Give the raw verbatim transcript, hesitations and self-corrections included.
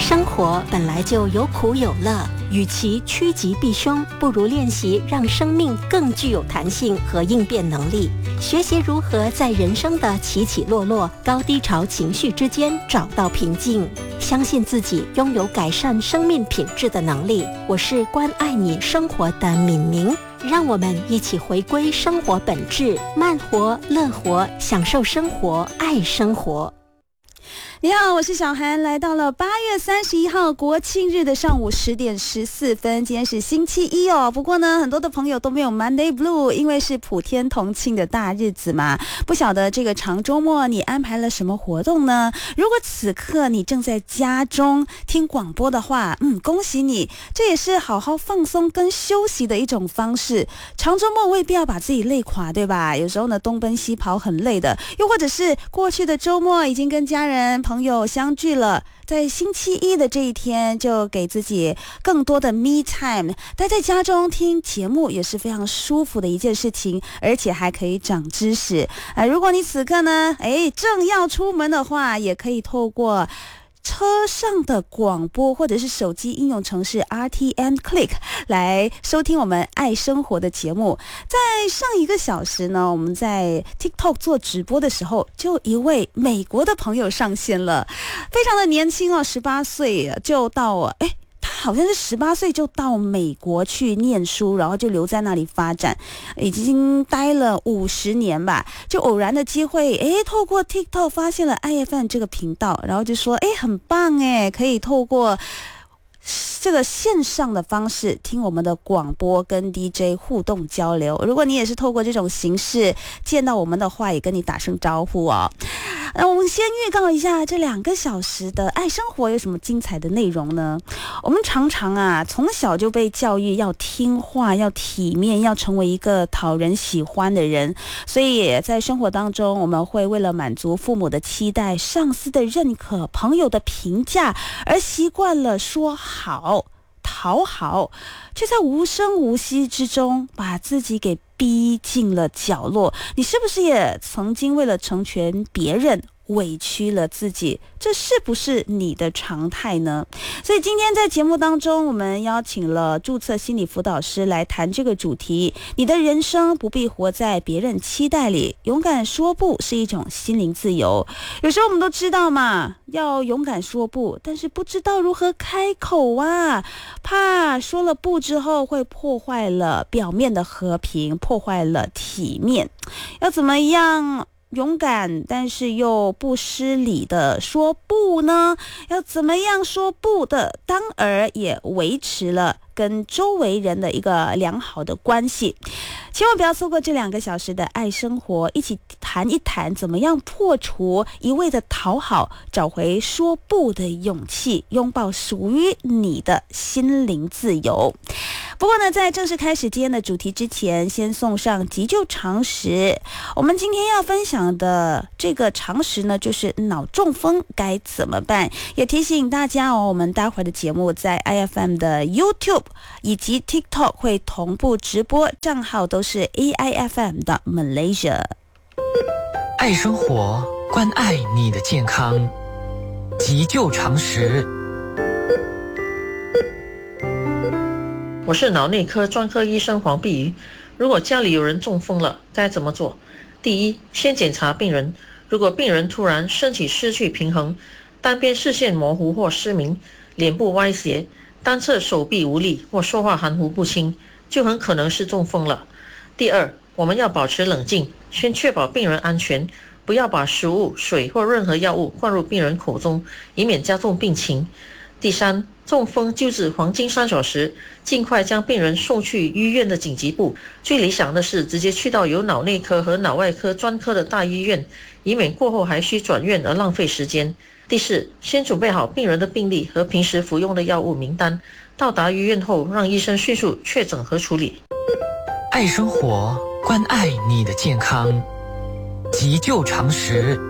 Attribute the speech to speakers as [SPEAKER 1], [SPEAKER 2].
[SPEAKER 1] 生活本来就有苦有乐，与其趋吉避凶，不如练习让生命更具有弹性和应变能力，学习如何在人生的起起落落、高低潮情绪之间找到平静，相信自己拥有改善生命品质的能力。我是关爱你生活的敏明，让我们一起回归生活本质，慢活、乐活，享受生活，爱生活。
[SPEAKER 2] 你好，我是小涵，来到了八月三十一号国庆日的上午十点十四分，今天是星期一哦。不过呢，很多的朋友都没有 Monday Blue， 因为是普天同庆的大日子嘛。不晓得这个长周末你安排了什么活动呢？如果此刻你正在家中听广播的话，嗯，恭喜你，这也是好好放松跟休息的一种方式。长周末未必要把自己累垮，对吧？有时候呢，东奔西跑很累的，又或者是过去的周末已经跟家人朋友相聚了，在星期一的这一天就给自己更多的 me time， 待在家中听节目也是非常舒服的一件事情，而且还可以长知识。呃，如果你此刻呢，哎，正要出门的话，也可以透过车上的广播或者是手机应用程式 R T M Click 来收听我们爱生活的节目。在上一个小时呢，我们在 TikTok 做直播的时候，就一位美国的朋友上线了，非常的年轻哦，十八岁就到哎。好像是十八岁就到美国去念书，然后就留在那里发展，已经待了五十年吧。就偶然的机会，诶，透过 TikTok 发现了 I F M 这个频道，然后就说，诶，很棒诶，可以透过这个线上的方式听我们的广播，跟 D J 互动交流。如果你也是透过这种形式见到我们的话，也跟你打声招呼哦。那我们先预告一下这两个小时的爱生活有什么精彩的内容呢？我们常常啊从小就被教育要听话，要体面，要成为一个讨人喜欢的人，所以在生活当中我们会为了满足父母的期待、上司的认可、朋友的评价而习惯了说好讨好，却在无声无息之中把自己给逼进了角落。你是不是也曾经为了成全别人委屈了自己？这是不是你的常态呢？所以今天在节目当中，我们邀请了注册心理辅导师来谈这个主题。你的人生不必活在别人期待里，勇敢说不是一种心灵自由。有时候我们都知道嘛，要勇敢说不，但是不知道如何开口啊，怕说了不之后会破坏了表面的和平，破坏了体面。要怎么样勇敢但是又不失礼的说不呢？要怎么样说不的，当而也维持了跟周围人的一个良好的关系。千万不要错过这两个小时的爱生活，一起谈一谈怎么样破除一味的讨好，找回说不的勇气，拥抱属于你的心灵自由。不过呢，在正式开始今天的主题之前，先送上急救常识。我们今天要分享的这个常识呢，就是脑中风该怎么办。也提醒大家哦，我们待会儿的节目在 I F M 的 YouTube 以及 TikTok 会同步直播，账号都是 A I F M 的 Malaysia。
[SPEAKER 3] 爱生活，关爱你的健康，急救常识。
[SPEAKER 4] 我是脑内科专科医生黄碧瑜。如果家里有人中风了，该怎么做？第一，先检查病人。如果病人突然身体失去平衡，单边视线模糊或失明，脸部歪斜，单侧手臂无力或说话含糊不清，就很可能是中风了。第二，我们要保持冷静，先确保病人安全，不要把食物、水或任何药物灌入病人口中，以免加重病情。第三，中风救治黄金三小时，尽快将病人送去医院的紧急部。最理想的是直接去到有脑内科和脑外科专科的大医院，以免过后还需转院而浪费时间。第四，先准备好病人的病历和平时服用的药物名单，到达医院后让医生迅速确诊和处理。
[SPEAKER 3] 爱生活，关爱你的健康，急救常识。